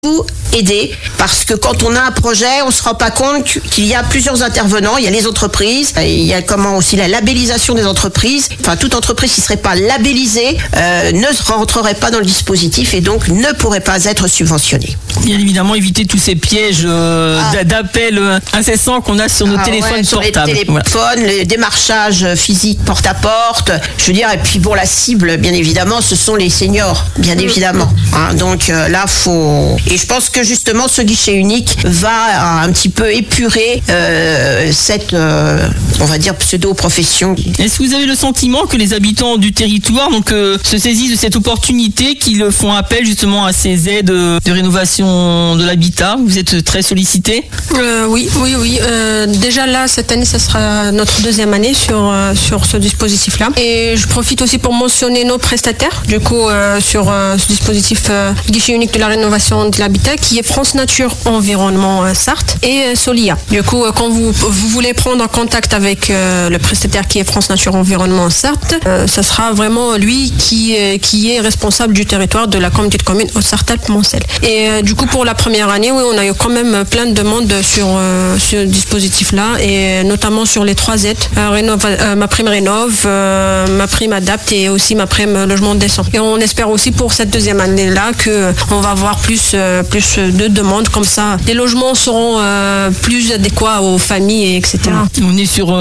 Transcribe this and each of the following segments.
vous aider, parce que quand on a un projet, on se rend pas compte qu'il y a plusieurs intervenants. Il y a les entreprises, il y a aussi la labellisation des entreprises. Enfin, toute entreprise qui serait pas labellisée ne rentrerait pas dans le dispositif et donc ne pourrait pas être subventionnée. Bien évidemment, éviter tous ces pièges d'appels incessants qu'on a sur nos téléphones portables. Les téléphones, le démarchage physique porte à porte. Je veux dire, et puis bon, la cible, bien évidemment, ce sont les seniors, bien évidemment. Donc là, faut. Et je pense que justement, ce guichet unique va un petit peu épurer cette, on va dire, pseudo-profession. Est-ce que vous avez le sentiment que les habitants du territoire se saisissent de cette opportunité, qu'ils font appel justement à ces aides de rénovation de l'habitat? Vous êtes très sollicité? Oui. Déjà là, cette année, ça sera notre deuxième année sur ce dispositif-là. Et je profite aussi pour mentionner nos prestataires, du coup, sur ce dispositif guichet unique de la rénovation de l'habitat, qui est France Nature Environnement Sarthe et Solia. Du coup, quand vous voulez prendre contact avec le prestataire qui est France Nature Environnement Sarthe, ça sera vraiment lui qui est responsable du territoire de la communauté de communes Haute-Sarthe-Alpes-Mancel. Et du coup, pour la première année, oui, on a eu quand même plein de demandes sur ce dispositif-là, et notamment sur les 3 aides, ma prime rénov, ma prime adapte et aussi ma prime logement décent. Et on espère aussi pour cette deuxième année-là qu'on va avoir plus de demandes comme ça. Les logements seront plus adéquats aux familles, etc. On est sur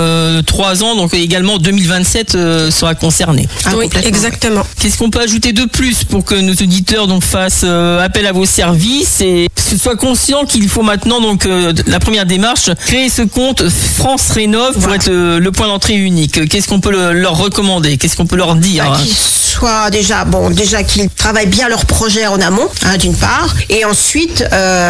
3 ans, donc également 2027 sera concerné. Oui, exactement. Qu'est-ce qu'on peut ajouter de plus pour que nos auditeurs fassent appel à vos services et soient conscients qu'il faut maintenant, la première démarche, créer ce compte France Rénov pour être le point d'entrée unique? Qu'est-ce qu'on peut leur recommander? Qu'est-ce qu'on peut leur dire? Qu'ils soient déjà qu'ils travaillent bien leur projet en amont, d'une part, et ensuite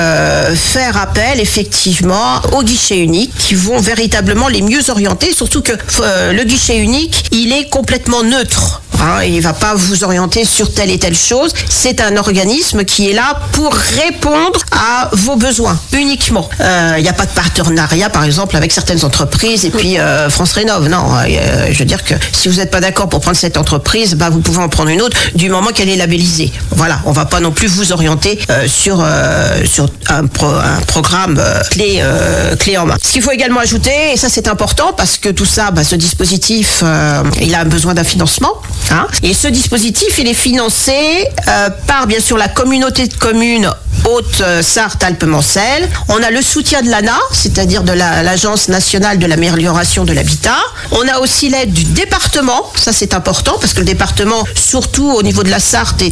faire appel effectivement au guichet unique qui vont véritablement les mieux orienter, surtout que le guichet unique, il est complètement neutre. Il ne va pas vous orienter sur telle et telle chose. C'est un organisme qui est là pour répondre à vos besoins uniquement. Il n'y a pas de partenariat, par exemple, avec certaines entreprises et puis France Rénov. Non, je veux dire que si vous n'êtes pas d'accord pour prendre cette entreprise, vous pouvez en prendre une autre du moment qu'elle est labellisée. Voilà, on ne va pas non plus vous orienter sur un programme clé en main. Ce qu'il faut également ajouter, et ça c'est important parce que tout ça, ce dispositif, il a besoin d'un financement. Et ce dispositif, il est financé par, bien sûr, la communauté de communes Haute-Sarthe-Alpes-Mancel. On a le soutien de l'ANA, c'est-à-dire de l'Agence nationale de l'amélioration de l'habitat. On a aussi l'aide du département. Ça, c'est important parce que le département, surtout au niveau de la Sarthe,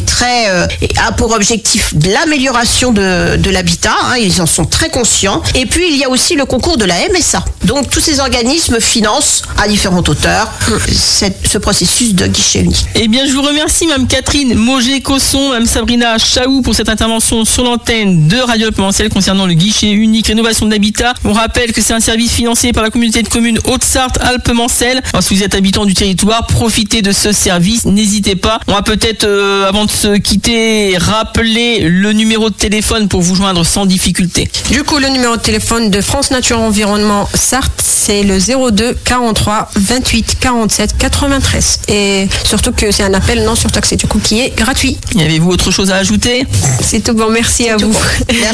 a pour objectif de l'amélioration de l'habitat. Ils en sont très conscients. Et puis, il y a aussi le concours de la MSA. Donc, tous ces organismes financent à différentes hauteurs ce processus de guichet unique. Eh bien, je vous remercie, Mme Catherine Mauger-Cosson, Mme Sabrina Chaou pour cette intervention sur l'antenne de Radio Alpes-Mancel concernant le guichet unique rénovation de l'habitat. On rappelle que c'est un service financé par la communauté de communes Haute-Sarthe-Alpes-Mancel. Alors, si vous êtes habitant du territoire, profitez de ce service, n'hésitez pas. On va peut-être, avant de se quitter, rappeler le numéro de téléphone pour vous joindre sans difficulté. Du coup, le numéro de téléphone de France Nature Environnement Sarthe, c'est le 02 43 28 47 93. Et surtout que c'est un appel non surtaxé, du coup, qui est gratuit. Y avez-vous autre chose à ajouter? C'est tout bon, merci à vous.